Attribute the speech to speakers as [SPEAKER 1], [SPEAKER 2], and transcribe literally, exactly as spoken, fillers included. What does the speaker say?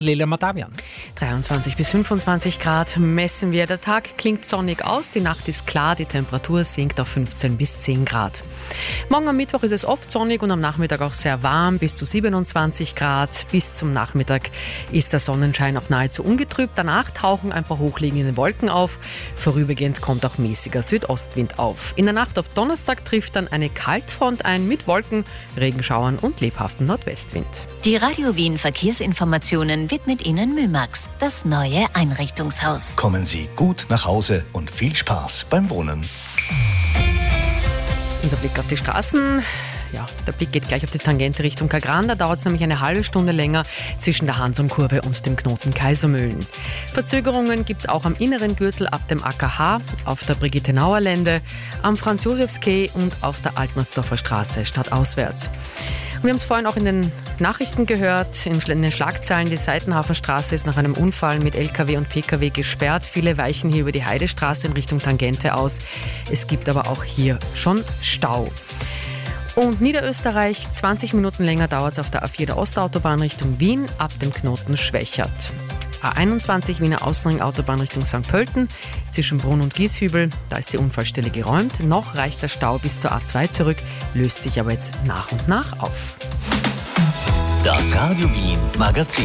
[SPEAKER 1] Leila Matavian.
[SPEAKER 2] dreiundzwanzig bis fünfundzwanzig Grad messen wir. Der Tag klingt sonnig aus, die Nacht ist klar, die Temperatur sinkt auf fünfzehn bis zehn Grad. Morgen am Mittwoch ist es oft sonnig und am Nachmittag auch sehr warm, bis zu siebenundzwanzig Grad. Bis zum Nachmittag ist der Sonnenschein auch nahezu ungetrübt. Danach tauchen ein paar hochliegende Wolken auf. Vorübergehend kommt auch mäßiger Südostwind auf. In der Nacht auf Donnerstag trifft dann eine Kaltfront ein mit Wolken, Regenschauern und lebhaftem Nordwestwind.
[SPEAKER 3] Die Radio Wien Verkehrsinformationen widmet Ihnen Mümax, das neue Einrichtungshaus.
[SPEAKER 4] Kommen Sie gut nach Hause und viel Spaß beim Wohnen.
[SPEAKER 2] Unser Blick auf die Straßen. Ja, der Blick geht gleich auf die Tangente Richtung Kagran. Da dauert es nämlich eine halbe Stunde länger zwischen der Hansum-Kurve und dem Knoten Kaisermühlen. Verzögerungen gibt es auch am inneren Gürtel ab dem A K H, auf der Brigitte-Nauer-Lände, am Franz-Josefs-Quai und auf der Altmannsdorfer Straße stadtauswärts. Wir haben es vorhin auch in den Nachrichten gehört, in den Schlagzeilen, die Seitenhafenstraße ist nach einem Unfall mit L K W und P K W gesperrt. Viele weichen hier über die Heidestraße in Richtung Tangente aus. Es gibt aber auch hier schon Stau. Und Niederösterreich, zwanzig Minuten länger dauert es auf der A vier der Ostautobahn Richtung Wien ab dem Knoten Schwächert. A einundzwanzig Wiener Außenring-Autobahn Richtung Sankt Pölten zwischen Brunn und Gieshübel, da ist die Unfallstelle geräumt. Noch reicht der Stau bis zur A zwei zurück, löst sich aber jetzt nach und nach auf.
[SPEAKER 4] Das Radio Wien Magazin.